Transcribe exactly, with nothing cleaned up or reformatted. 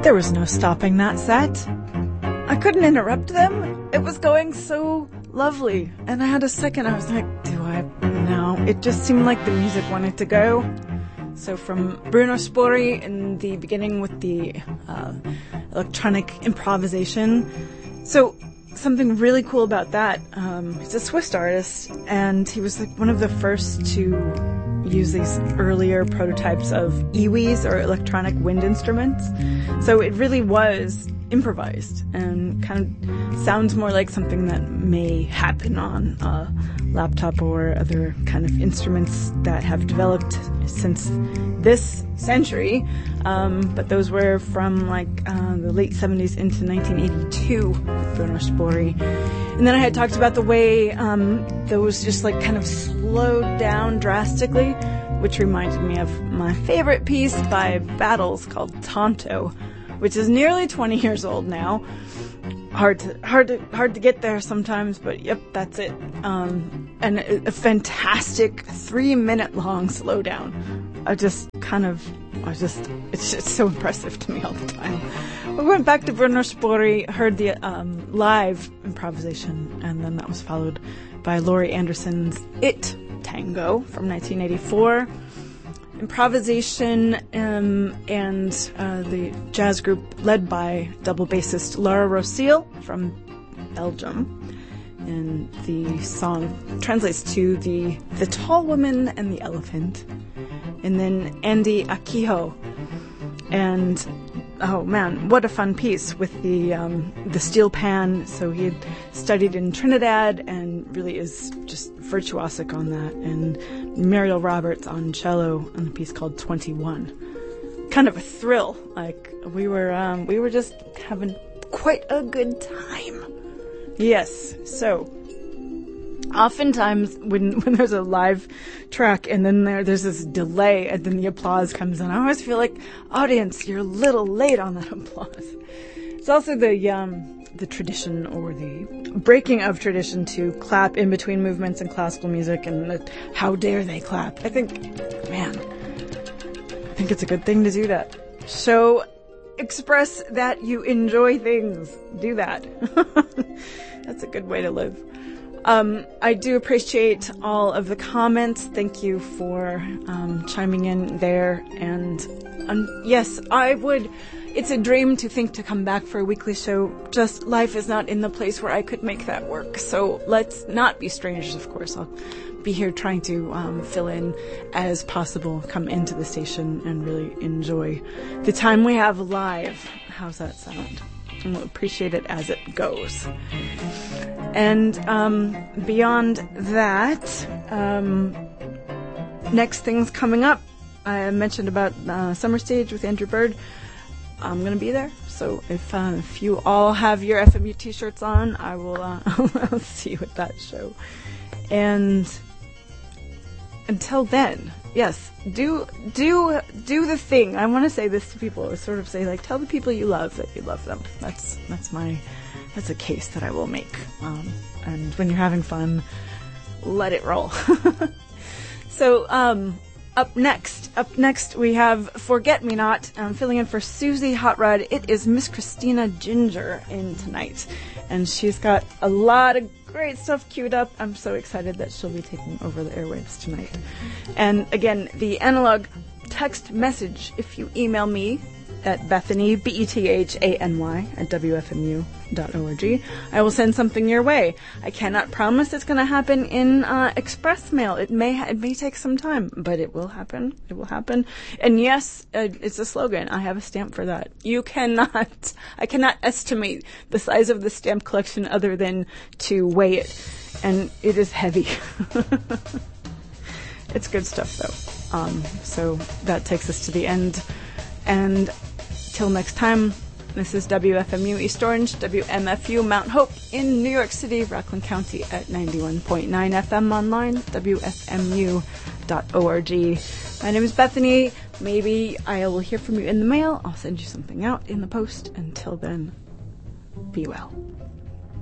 There was no stopping that set. I couldn't interrupt them. It was going so lovely. And I had a second, I was like, do I? No. It just seemed like the music wanted to go. So from Bruno Spori in the beginning with the uh, electronic improvisation. So something really cool about that, um, he's a Swiss artist, and he was like one of the first to use these earlier prototypes of iwis, or electronic wind instruments. So it really was improvised and kind of sounds more like something that may happen on a laptop or other kind of instruments that have developed since this century. Um, but those were from like uh, the late seventies into nineteen eighty-two with Bruno Spori. And then I had talked about the way um, those just like kind of slowed down drastically, which reminded me of my favorite piece by Battles called Tonto, which is nearly twenty years old now. Hard to hard to hard to get there sometimes, but yep, that's it. Um, and a, a fantastic three minute long slowdown. I just kind of, I just, it's just so impressive to me all the time. We went back to Bruno Spori, heard the um, live improvisation, and then that was followed by Laurie Anderson's It Tango from nineteen eighty-four. Improvisation um, and uh, the jazz group led by double bassist Laura Rossille from Belgium. And the song translates to the the tall woman and the elephant. And then Andy Akiho. And oh man, what a fun piece with the um, the steel pan. So he had studied in Trinidad and really is just virtuosic on that. And Muriel Roberts on cello on a piece called twenty-one. Kind of a thrill. Like we were um, we were just having quite a good time. Yes. So oftentimes when when there's a live track and then there there's this delay and then the applause comes in, I always feel like, audience, you're a little late on that applause. It's also the um, the tradition or the breaking of tradition to clap in between movements in classical music, and the, how dare they clap. I think, man, I think it's a good thing to do that. So express that you enjoy things. Do that. That's a good way to live. Um, I do appreciate all of the comments. Thank you for um, chiming in there. And um, yes, I would. It's a dream to think to come back for a weekly show. Just life is not in the place where I could make that work. So let's not be strangers, of course. I'll be here trying to um, fill in as possible, come into the station and really enjoy the time we have live. How's that sound? And we'll appreciate it as it goes. And um, beyond that, um, next things coming up. I mentioned about uh, Summer Stage with Andrew Bird. I'm going to be there. So if uh, if you all have your F M U t-shirts on, I will uh, I'll see you at that show. And until then, yes, do do do the thing. I want to say this to people. I sort of say, like, tell the people you love that you love them. That's that's my that's a case that I will make. Um, and when you're having fun, let it roll. So um, up next, up next we have Forget Me Not. I'm filling in for Susie Hot Rod. It is Miss Christina Ginger in tonight, and she's got a lot of great stuff queued up. I'm so excited that she'll be taking over the airwaves tonight. And again, the analog text message, if you email me at Bethany, B E T H A N Y, at W F M U dot org, I will send something your way. I cannot promise it's going to happen in uh, express mail. It may ha- it may take some time, but it will happen. It will happen. And yes, uh, it's a slogan. I have a stamp for that. You cannot, I cannot estimate the size of the stamp collection other than to weigh it. And it is heavy. It's good stuff, though. Um, so that takes us to the end. And till next time, this is W F M U East Orange, W M F U Mount Hope in New York City, Rockland County at ninety-one point nine F M online, W F M U dot org. My name is Bethany. Maybe I will hear from you in the mail. I'll send you something out in the post. Until then, be well.